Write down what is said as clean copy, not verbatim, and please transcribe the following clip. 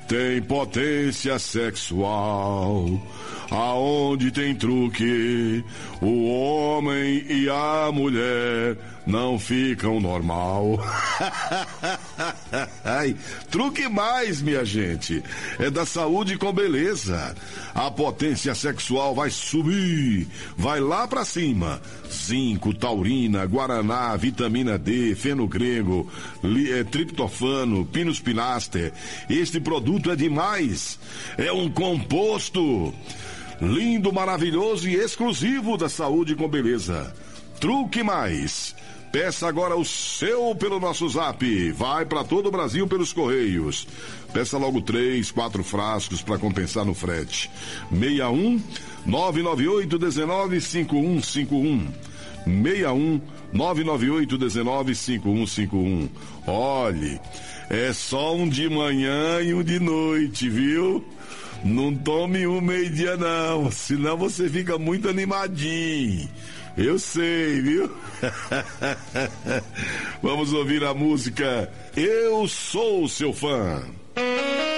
tem potência sexual. Aonde tem truque, o homem e a mulher não ficam normal. Ai, truque mais, minha gente. É da Saúde com Beleza. A potência sexual vai subir, vai lá pra cima. Zinco, taurina, guaraná, vitamina D, fenogrego, triptofano, pinus pilaster. Este produto é demais. É um composto lindo, maravilhoso e exclusivo da Saúde com Beleza. Truque mais. Peça agora o seu pelo nosso zap. Vai para todo o Brasil pelos Correios. Peça logo 3, 4 frascos para compensar no frete. 61 998 19 5151. 61 998 19 5151. Olhe, é só um de manhã e um de noite, viu? Não tome um meio-dia não, senão você fica muito animadinho. Eu sei, viu? Vamos ouvir a música Eu Sou Seu Fã.